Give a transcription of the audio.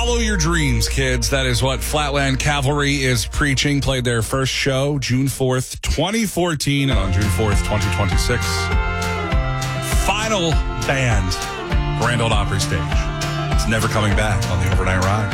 Follow your dreams, kids. That is what Flatland Cavalry is preaching. Played their first show June 4th, 2014, and on June 4th, 2026. Final band, Grand Ole Opry stage. It's never coming back on the Overnight Ride.